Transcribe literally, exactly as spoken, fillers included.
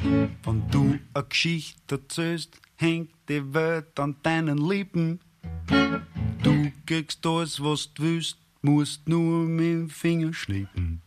Wenn du a Geschichte erzählst, hängt die Welt an deinen Lippen. Du kriegst alles, was du willst, musst nur mit dem Finger schnippen.